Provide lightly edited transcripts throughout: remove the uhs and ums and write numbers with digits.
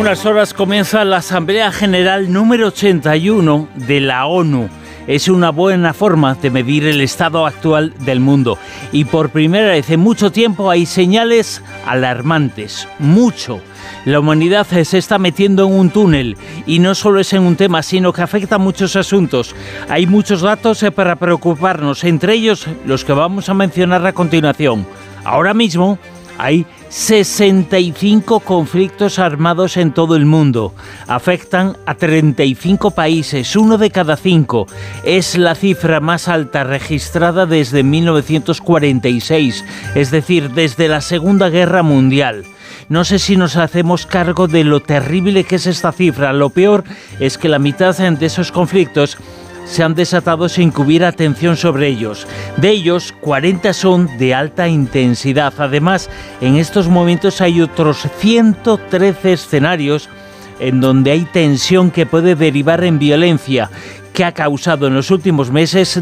unas horas comienza la Asamblea General número 81 de la ONU. Es una buena forma de medir el estado actual del mundo. Y por primera vez en mucho tiempo hay señales alarmantes. Mucho. La humanidad se está metiendo en un túnel. Y no solo es en un tema, sino que afecta a muchos asuntos. Hay muchos datos para preocuparnos. Entre ellos, los que vamos a mencionar a continuación. Ahora mismo hay 65 conflictos armados en todo el mundo. Afectan a 35 países, 1 de cada 5. Es la cifra más alta registrada desde 1946, es decir, desde la Segunda Guerra Mundial. No sé si nos hacemos cargo de lo terrible que es esta cifra. Lo peor es que la mitad de esos conflictos se han desatado sin que hubiera atención sobre ellos. De ellos, 40 son de alta intensidad. Además, en estos momentos hay otros 113 escenarios en donde hay tensión que puede derivar en violencia, que ha causado en los últimos meses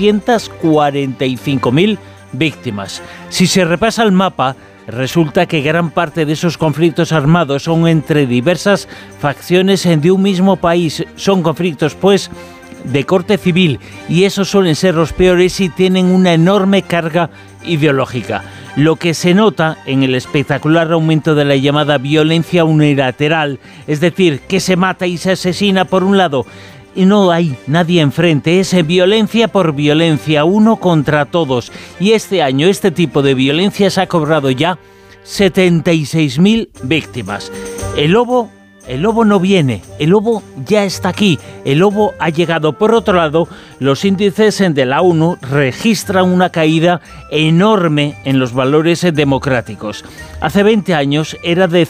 245.000 víctimas. Si se repasa el mapa, resulta que gran parte de esos conflictos armados son entre diversas facciones de un mismo país. Son conflictos, pues, de corte civil, y esos suelen ser los peores y tienen una enorme carga ideológica. Lo que se nota en el espectacular aumento de la llamada violencia unilateral, es decir, que se mata y se asesina por un lado y no hay nadie enfrente, es violencia por violencia, uno contra todos. Y este año este tipo de violencias ha cobrado ya 76.000 víctimas. El lobo no viene, el lobo ya está aquí, el lobo ha llegado. Por otro lado, los índices de la ONU registran una caída enorme en los valores democráticos. Hace 20 años era de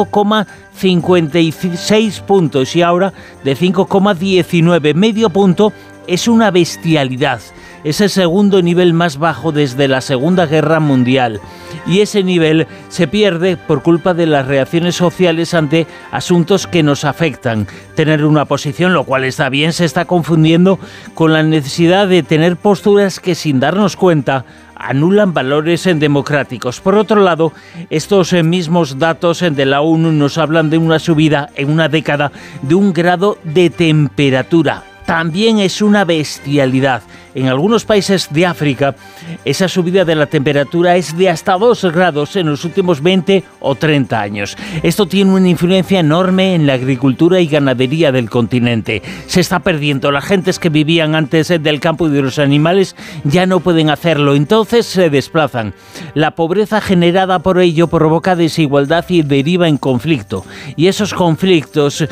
5,56 puntos y ahora de 5,19. Medio punto es una bestialidad. Es el segundo nivel más bajo desde la Segunda Guerra Mundial. Y ese nivel se pierde por culpa de las reacciones sociales ante asuntos que nos afectan. Tener una posición, lo cual está bien, se está confundiendo con la necesidad de tener posturas que, sin darnos cuenta, anulan valores democráticos. Por otro lado, estos mismos datos de la ONU nos hablan de una subida en una década de 1 grado de temperatura. También es una bestialidad. En algunos países de África, esa subida de la temperatura es de hasta 2 grados en los últimos 20 o 30 años. Esto tiene una influencia enorme en la agricultura y ganadería del continente. Se está perdiendo. Las gentes que vivían antes del campo y de los animales ya no pueden hacerlo, entonces se desplazan. La pobreza generada por ello provoca desigualdad y deriva en conflicto. Y esos conflictos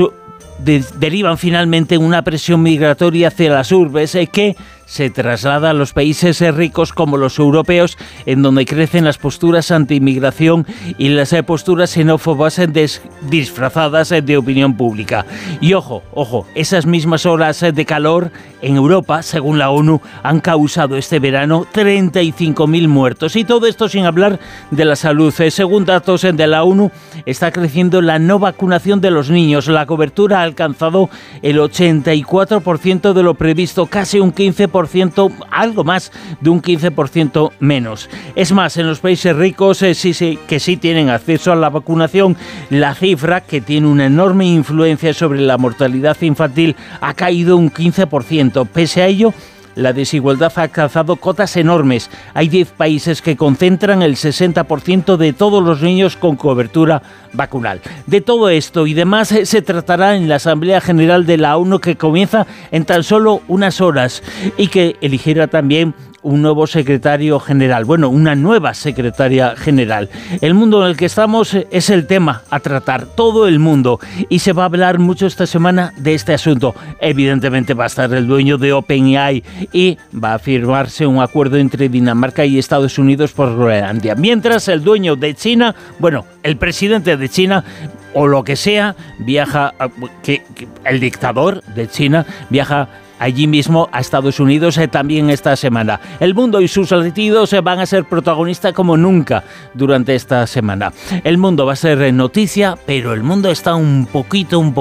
derivan finalmente en una presión migratoria hacia las urbes que se traslada a los países ricos como los europeos, en donde crecen las posturas anti-inmigración y las posturas xenófobas disfrazadas de opinión pública. Y ojo, esas mismas horas de calor en Europa, según la ONU, han causado este verano 35.000 muertos. Y todo esto sin hablar de la salud. Según datos de la ONU, está creciendo la no vacunación de los niños. La cobertura ha alcanzado el 84% de lo previsto, casi un 15%, algo más de un 15% menos. Es más, en los países ricos que sí tienen acceso a la vacunación, la cifra, que tiene una enorme influencia sobre la mortalidad infantil, ha caído un 15%. Pese a ello, la desigualdad ha alcanzado cotas enormes. Hay 10 países que concentran el 60% de todos los niños con cobertura vacunal. De todo esto y demás se tratará en la Asamblea General de la ONU, que comienza en tan solo unas horas y que elegirá también un nuevo secretario general, una nueva secretaria general. El mundo en el que estamos es el tema a tratar, todo el mundo, y se va a hablar mucho esta semana de este asunto. Evidentemente va a estar el dueño de OpenAI y va a firmarse un acuerdo entre Dinamarca y Estados Unidos por Groenlandia. Mientras, el dueño de China, el presidente de China, o lo que sea, viaja, el dictador de China viaja allí mismo a Estados Unidos también esta semana. El mundo y sus latidos van a ser protagonistas como nunca durante esta semana. El mundo va a ser noticia, pero el mundo está un poquito